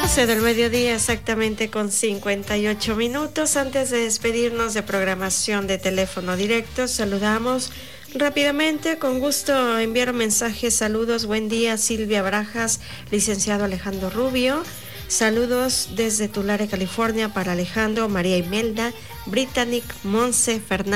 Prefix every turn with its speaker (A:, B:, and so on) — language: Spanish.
A: 12 del mediodía exactamente con 58 minutos. Antes de despedirnos de programación de teléfono directo, saludamos rápidamente, con gusto enviar mensajes, saludos, buen día Silvia Brajas, licenciado Alejandro Rubio, saludos desde Tulare, California para Alejandro, María Imelda, Britannic, Monse, Fernández.